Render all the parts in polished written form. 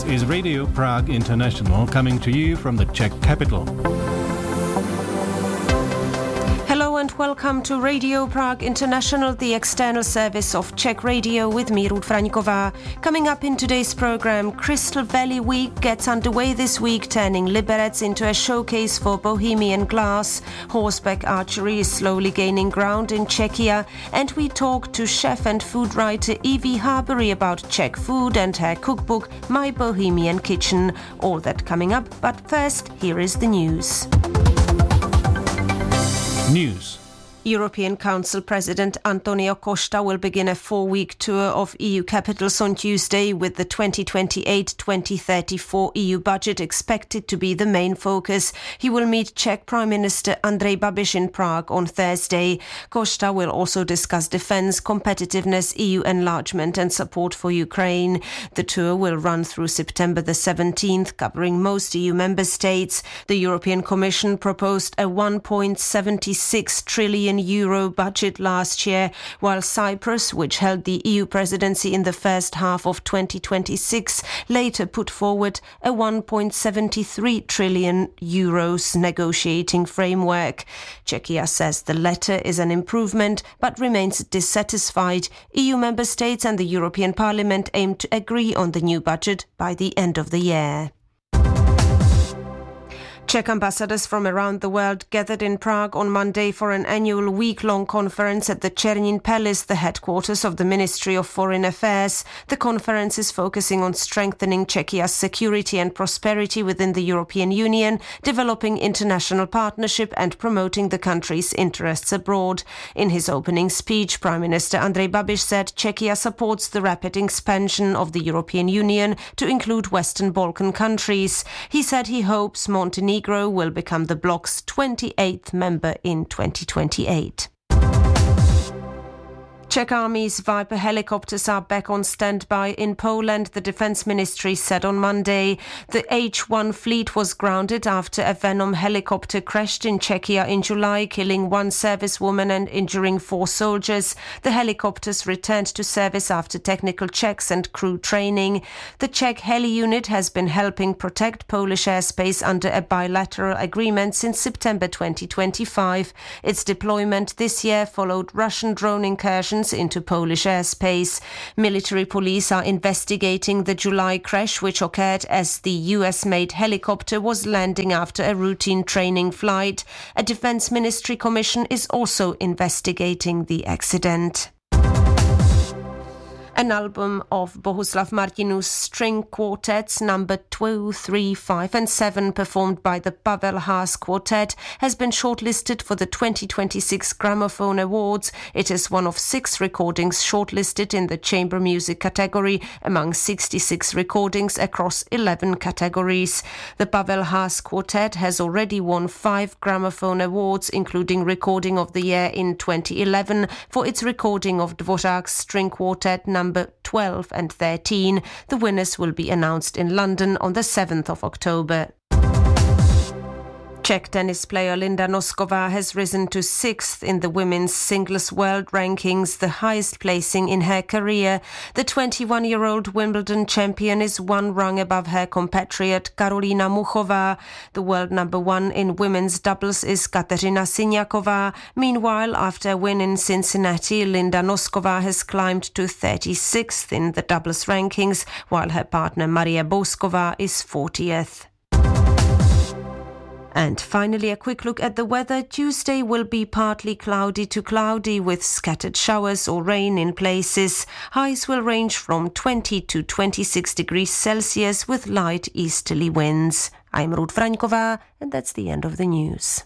is Radio Prague International, coming to you from the Czech capital. Hello and welcome to Radio Prague International, the external service of Czech Radio, with me, Ruth Vraňková. Coming up in today's program, Crystal Valley Week gets underway this week, turning Liberec into a showcase for Bohemian glass. Horseback archery is slowly gaining ground in Czechia, and we talk to chef and food writer Evie Harbury about Czech food and her cookbook, My Bohemian Kitchen. All that coming up, but first, here is the news. News. European Council President Antonio Costa will begin a 4-week tour of EU capitals on Tuesday, with the 2028-2034 EU budget expected to be the main focus. He will meet Czech Prime Minister Andrej Babiš in Prague on Thursday. Costa will also discuss defence, competitiveness, EU enlargement and support for Ukraine. The tour will run through September the 17th, covering most EU member states. The European Commission proposed a 1.76 trillion euro budget last year, while Cyprus, which held the EU presidency in the first half of 2026, later put forward a 1.73 trillion euros negotiating framework. Czechia says the latter is an improvement, but remains dissatisfied. EU member states and the European Parliament aim to agree on the new budget by the end of the year. Czech ambassadors from around the world gathered in Prague on Monday for an annual week-long conference at the Černín Palace, the headquarters of the Ministry of Foreign Affairs. The conference is focusing on strengthening Czechia's security and prosperity within the European Union, developing international partnership and promoting the country's interests abroad. In his opening speech, Prime Minister Andrej Babiš said Czechia supports the rapid expansion of the European Union to include Western Balkan countries. He said he hopes Montenegro will become the bloc's 28th member in 2028. Czech Army's Viper helicopters are back on standby in Poland, the Defence Ministry said on Monday. The H-1 fleet was grounded after a Venom helicopter crashed in Czechia in July, killing 1 servicewoman and injuring 4 soldiers. The helicopters returned to service after technical checks and crew training. The Czech heli unit has been helping protect Polish airspace under a bilateral agreement since September 2025. Its deployment this year followed Russian drone incursions into Polish airspace. Military police are investigating the July crash, which occurred as the US-made helicopter was landing after a routine training flight. A Defence Ministry commission is also investigating the accident. An album of Bohuslav Martinů's string quartets number 2, 3, 5 and 7, performed by the Pavel Haas Quartet, has been shortlisted for the 2026 Gramophone Awards. It is one of 6 recordings shortlisted in the chamber music category among 66 recordings across 11 categories. The Pavel Haas Quartet has already won 5 Gramophone Awards, including Recording of the Year in 2011 for its recording of Dvořák's string quartet number 12 and 13. The winners will be announced in London on the 7th of October. Czech tennis player Linda Nosková has risen to 6th in the women's singles world rankings, the highest placing in her career. The 21-year-old Wimbledon champion is 1 rung above her compatriot Karolína Muchová. The world number 1 in women's doubles is Kateřina Siniaková. Meanwhile, after a win in Cincinnati, Linda Nosková has climbed to 36th in the doubles rankings, while her partner Maria Bousková is 40th. And finally, a quick look at the weather. Tuesday will be partly cloudy to cloudy with scattered showers or rain in places. Highs will range from 20 to 26 degrees Celsius with light easterly winds. I'm Ruth Vraňková, and that's the end of the news.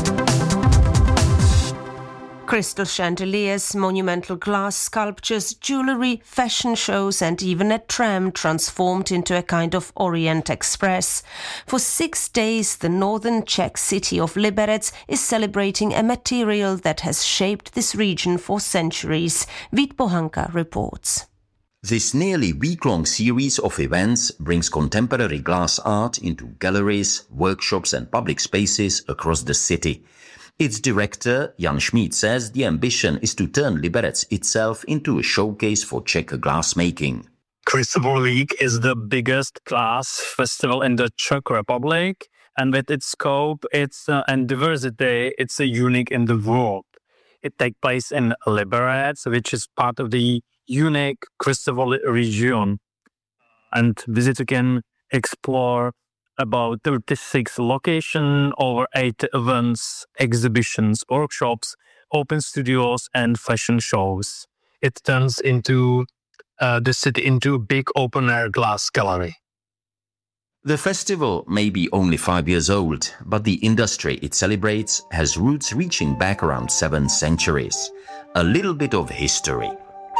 Crystal chandeliers, monumental glass sculptures, jewellery, fashion shows and even a tram transformed into a kind of Orient Express. For 6 days, the northern Czech city of Liberec is celebrating a material that has shaped this region for centuries. Vít Pohanka reports. This nearly week-long series of events brings contemporary glass art into galleries, workshops and public spaces across the city. Its director, Jan Schmid, says the ambition is to turn Liberec itself into a showcase for Czech glassmaking. Crystal Valley Week is the biggest glass festival in the Czech Republic, and with its scope, and diversity, it's unique in the world. It takes place in Liberec, which is part of the unique Crystal Valley region, and visitors can explore about 36 locations, over 8 events, exhibitions, workshops, open studios, and fashion shows. It turns into the city into a big open-air glass gallery. The festival may be only 5 years old, but the industry it celebrates has roots reaching back around 7 centuries. A little bit of history.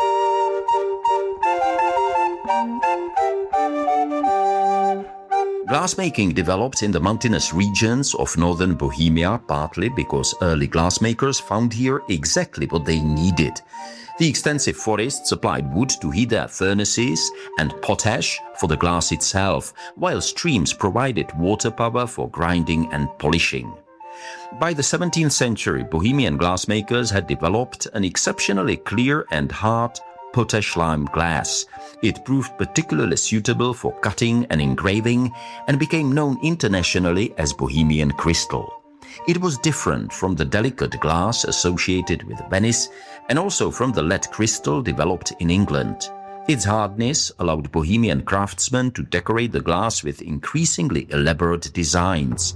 Glassmaking developed in the mountainous regions of northern Bohemia, partly because early glassmakers found here exactly what they needed. The extensive forests supplied wood to heat their furnaces and potash for the glass itself, while streams provided water power for grinding and polishing. By the 17th century, Bohemian glassmakers had developed an exceptionally clear and hard potash lime glass. It proved particularly suitable for cutting and engraving and became known internationally as Bohemian crystal. It was different from the delicate glass associated with Venice and also from the lead crystal developed in England. Its hardness allowed Bohemian craftsmen to decorate the glass with increasingly elaborate designs.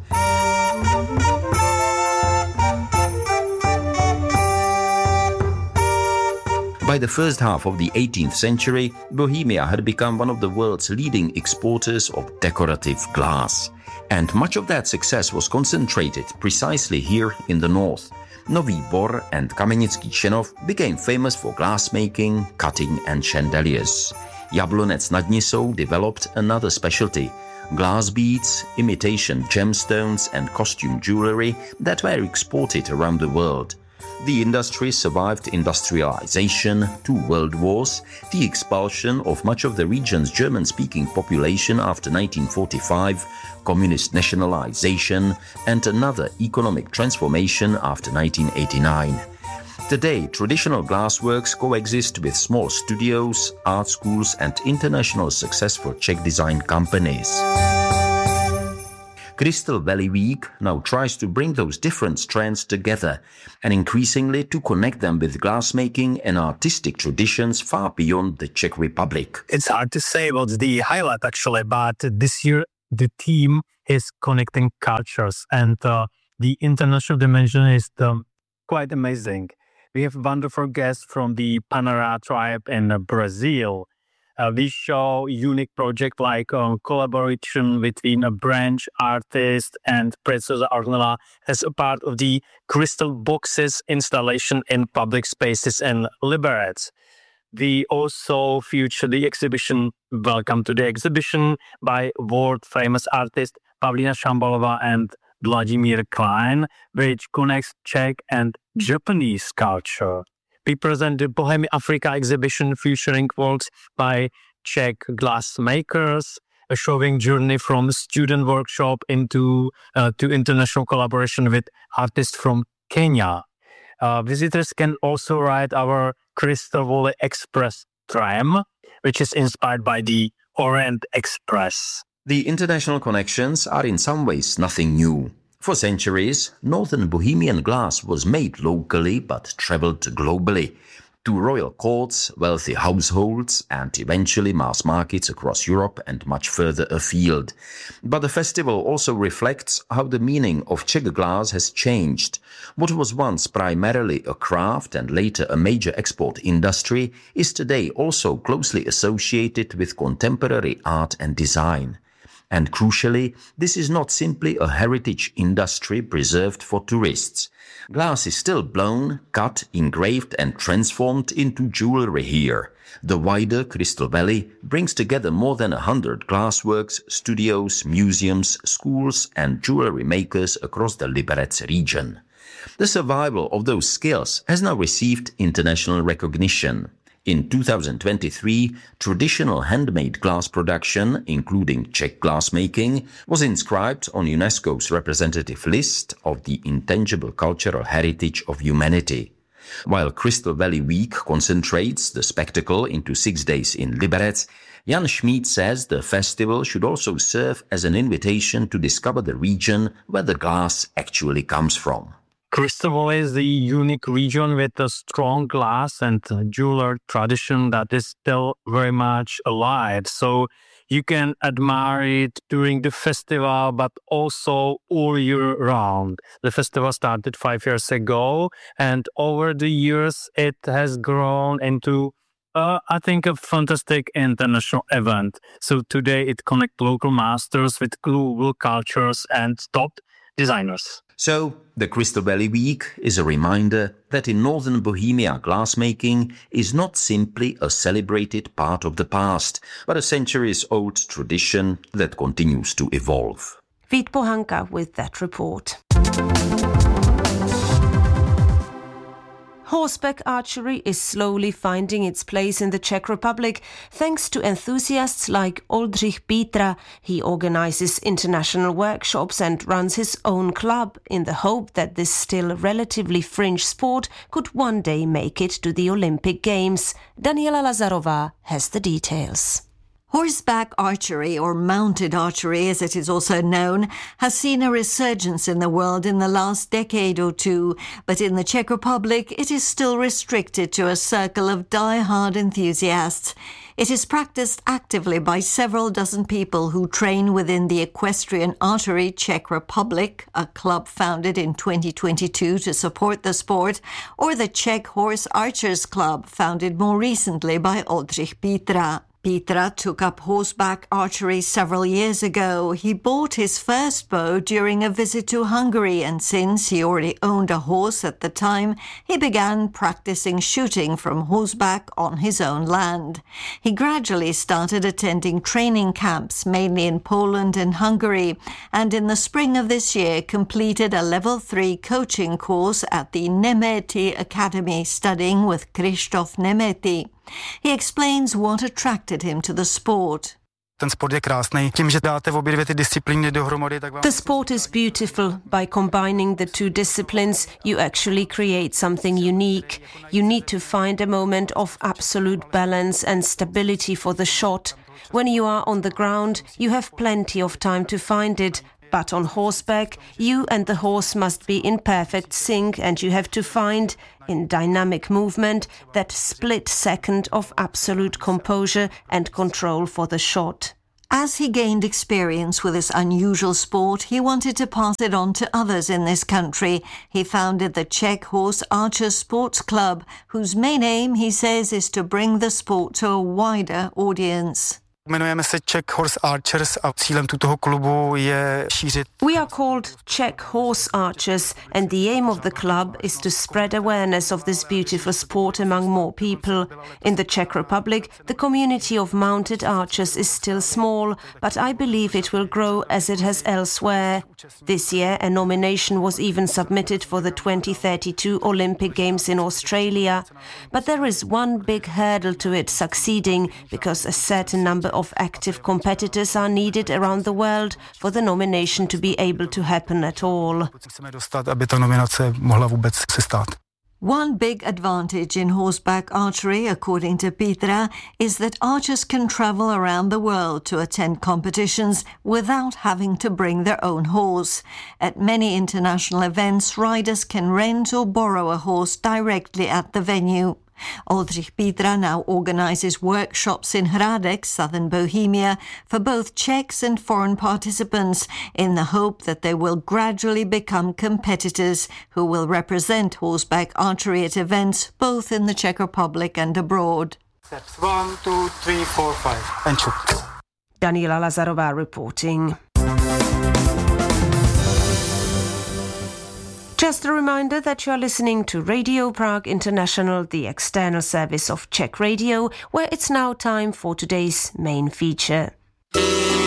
By the first half of the 18th century, Bohemia had become one of the world's leading exporters of decorative glass. And much of that success was concentrated precisely here in the north. Nový Bor and Kamenický Čenov became famous for glassmaking, cutting and chandeliers. Jablonec nad Nisou developed another specialty: glass beads, imitation gemstones and costume jewelry that were exported around the world. The industry survived industrialization, 2 world wars, the expulsion of much of the region's German-speaking population after 1945, communist nationalization, and another economic transformation after 1989. Today, traditional glassworks coexist with small studios, art schools, and international successful Czech design companies. Crystal Valley Week now tries to bring those different strands together and increasingly to connect them with glassmaking and artistic traditions far beyond the Czech Republic. It's hard to say what's the highlight actually, but this year the theme is connecting cultures, and the international dimension is quite amazing. We have wonderful guests from the Panara tribe in Brazil. We show unique project like collaboration between a branch artist and Preziosa Ornella as a part of the crystal boxes installation in public spaces in Liberec. We also feature the exhibition Welcome to the Exhibition by world-famous artist Pavlína Šambalová and Vladimír Klein, which connects Czech and Japanese culture. We present the Bohemia Africa exhibition featuring works by Czech glassmakers, showing journey from student workshop to international collaboration with artists from Kenya. Visitors can also ride our Crystal Valley Express tram, which is inspired by the Orient Express. The international connections are in some ways nothing new. For centuries, northern Bohemian glass was made locally but traveled globally to royal courts, wealthy households, and eventually mass markets across Europe and much further afield. But the festival also reflects how the meaning of Czech glass has changed. What was once primarily a craft and later a major export industry is today also closely associated with contemporary art and design. And crucially, this is not simply a heritage industry preserved for tourists. Glass is still blown, cut, engraved and transformed into jewelry here. The wider Crystal Valley brings together more than 100 glassworks, studios, museums, schools and jewelry makers across the Liberec region. The survival of those skills has now received international recognition. In 2023, traditional handmade glass production, including Czech glassmaking, was inscribed on UNESCO's representative list of the intangible cultural heritage of humanity. While Crystal Valley Week concentrates the spectacle into 6 days in Liberec, Jan Schmid says the festival should also serve as an invitation to discover the region where the glass actually comes from. Kristova is the unique region with a strong glass and jeweler tradition that is still very much alive. So you can admire it during the festival, but also all year round. The festival started 5 years ago, and over the years, it has grown into, I think, a fantastic international event. So today it connects local masters with global cultures and top designers. So, the Crystal Valley Week is a reminder that in northern Bohemia glassmaking is not simply a celebrated part of the past, but a centuries-old tradition that continues to evolve. Vít Pohanka with that report. Horseback archery is slowly finding its place in the Czech Republic thanks to enthusiasts like Oldřich Pítra. He organizes international workshops and runs his own club in the hope that this still relatively fringe sport could one day make it to the Olympic Games. Daniela Lazarova has the details. Horseback archery, or mounted archery as it is also known, has seen a resurgence in the world in the last decade or two, but in the Czech Republic it is still restricted to a circle of die-hard enthusiasts. It is practiced actively by several dozen people who train within the Equestrian Archery Czech Republic, a club founded in 2022 to support the sport, or the Czech Horse Archers Club, founded more recently by Oldřich Pítra. Pítra took up horseback archery several years ago. He bought his first bow during a visit to Hungary, and since he already owned a horse at the time, he began practicing shooting from horseback on his own land. He gradually started attending training camps, mainly in Poland and Hungary, and in the spring of this year completed a level 3 coaching course at the Nemeti Academy, studying with Krzysztof Nemeti. He explains what attracted him to the sport. The sport is beautiful. By combining the two disciplines, you actually create something unique. You need to find a moment of absolute balance and stability for the shot. When you are on the ground, you have plenty of time to find it. But on horseback, you and the horse must be in perfect sync, and you have to find, in dynamic movement, that split second of absolute composure and control for the shot. As he gained experience with this unusual sport, he wanted to pass it on to others in this country. He founded the Czech Horse Archers Sports Club, whose main aim, he says, is to bring the sport to a wider audience. Jmenujeme se Czech Horse Archers a cílem toho klubu je šířit. We are called Czech Horse Archers, and the aim of the club is to spread awareness of this beautiful sport among more people. In the Czech Republic, the community of mounted archers is still small, but I believe it will grow as it has elsewhere. This year, a nomination was even submitted for the 2032 Olympic Games in Australia. But there is one big hurdle to it succeeding, because a certain number of active competitors are needed around the world for the nomination to be able to happen at all. One big advantage in horseback archery, according to Pítra, is that archers can travel around the world to attend competitions without having to bring their own horse. At many international events, riders can rent or borrow a horse directly at the venue. Oldřich Pítra now organizes workshops in Hradec, southern Bohemia, for both Czechs and foreign participants, in the hope that they will gradually become competitors who will represent horseback archery at events both in the Czech Republic and abroad. Steps 1, 2, 3, 4, 5, and shoot. Daniela Lazarova reporting. Just a reminder that you are listening to Radio Prague International, the external service of Czech Radio, where it's now time for today's main feature.